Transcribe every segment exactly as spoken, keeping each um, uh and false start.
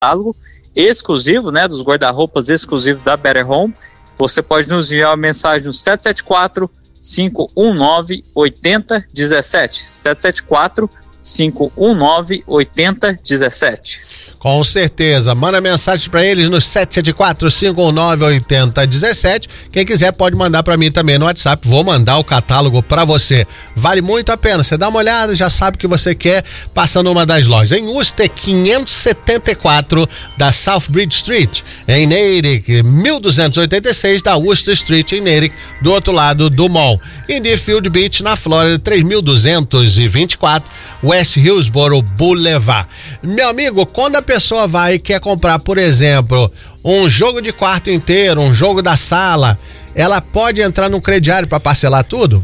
catálogo exclusivo, né, dos guarda-roupas exclusivos da Better Home. Você pode nos enviar uma mensagem no sete sete quatro, cinco um nove, oito zero um sete, sete sete quatro, cinco um nove, oito zero um sete. Com certeza, manda mensagem para eles no sete sete quatro, cinco um nove, oito zero um sete. Quem quiser pode mandar para mim também no WhatsApp, vou mandar o catálogo para você. Vale muito a pena, você dá uma olhada, já sabe o que você quer, passa numa das lojas. Em Worcester, quinhentos e setenta e quatro da Southbridge Street. Em Natick, mil duzentos e oitenta e seis da Worcester Street, em Natick, do outro lado do mall. Em Deerfield Beach, na Flórida, três mil duzentos e vinte e quatro, West Hillsborough Boulevard. Meu amigo, quando a pessoa vai e quer comprar, por exemplo, um jogo de quarto inteiro, um jogo da sala, ela pode entrar no crediário para parcelar tudo?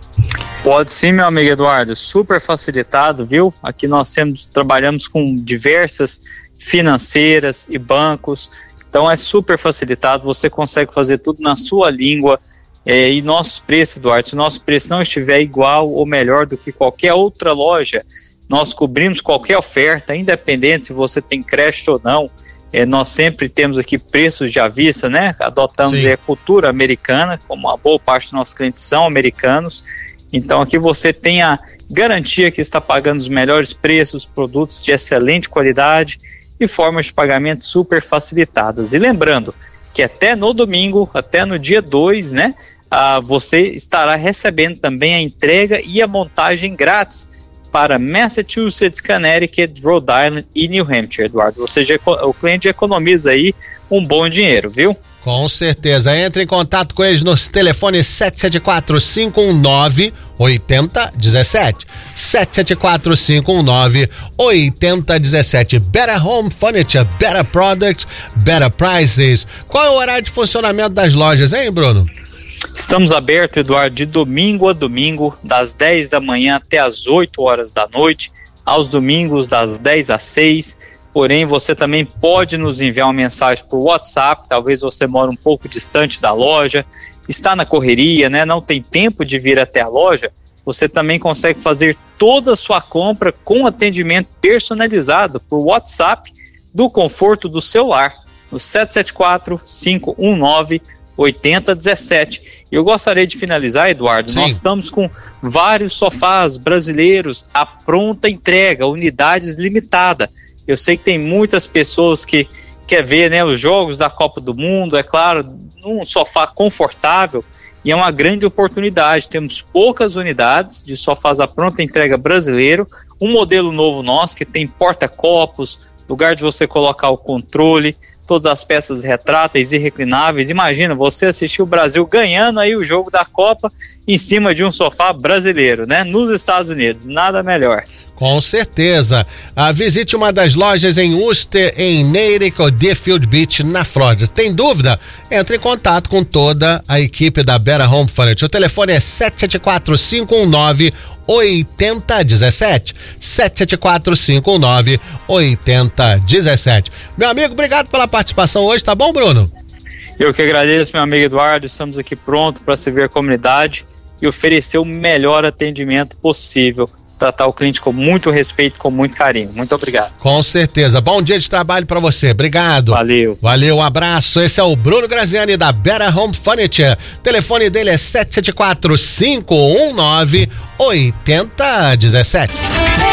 Pode sim, meu amigo Eduardo, super facilitado, viu? Aqui nós temos, trabalhamos com diversas financeiras e bancos, então é super facilitado, você consegue fazer tudo na sua língua. É, e nosso preço, Eduardo, se o nosso preço não estiver igual ou melhor do que qualquer outra loja, nós cobrimos qualquer oferta, independente se você tem crédito ou não. É, nós sempre temos aqui preços de à vista, né? Adotamos a cultura americana, como a boa parte dos nossos clientes são americanos. Então aqui você tem a garantia que está pagando os melhores preços, produtos de excelente qualidade e formas de pagamento super facilitadas. E lembrando que até no domingo, até no dia dois, né, ah, você estará recebendo também a entrega e a montagem grátis para Massachusetts, Connecticut, Rhode Island e New Hampshire, Eduardo. Ou seja, o cliente economiza aí um bom dinheiro, viu? Com certeza. Entre em contato com eles nos telefones sete sete quatro, cinco um nove, oito zero um sete. sete sete quatro, cinco um nove, oito zero um sete. Better Home Furniture, Better Products, Better Prices. Qual é o horário de funcionamento das lojas, hein, Bruno? Estamos abertos, Eduardo, de domingo a domingo, das dez da manhã até as oito horas da noite, aos domingos das dez às seis. Porém, você também pode nos enviar uma mensagem por WhatsApp, talvez você mora um pouco distante da loja, está na correria, né? Não tem tempo de vir até a loja, você também consegue fazer toda a sua compra com atendimento personalizado por WhatsApp do conforto do seu lar, no sete sete quatro, cinco um nove, oito zero um sete. Eu gostaria de finalizar, Eduardo, Sim. nós estamos com vários sofás brasileiros à pronta entrega, unidades limitadas. Eu sei que tem muitas pessoas que querem ver, né, os jogos da Copa do Mundo, é claro, num sofá confortável, e é uma grande oportunidade. Temos poucas unidades de sofás à pronta entrega brasileiro, um modelo novo nosso que tem porta-copos, lugar de você colocar o controle, todas as peças retráteis e reclináveis. Imagina, você assistir o Brasil ganhando aí o jogo da Copa em cima de um sofá brasileiro, né, nos Estados Unidos, nada melhor. Com certeza. Ah, visite uma das lojas em Worcester, em Natick ou Deerfield Beach, na Flórida. Tem dúvida? Entre em contato com toda a equipe da Better Home Furniture. O telefone é sete sete quatro, cinco um nove, oito zero um sete. sete sete quatro, cinco um nove, oito zero um sete. Meu amigo, obrigado pela participação hoje, tá bom, Bruno? Eu que agradeço, meu amigo Eduardo. Estamos aqui prontos para servir a comunidade e oferecer o melhor atendimento possível. Tratar o cliente com muito respeito, com muito carinho. Muito obrigado. Com certeza. Bom dia de trabalho para você. Obrigado. Valeu. Valeu, um abraço. Esse é o Bruno Graziani da Better Home Furniture. O telefone dele é sete sete quatro, cinco um nove, oito zero um sete.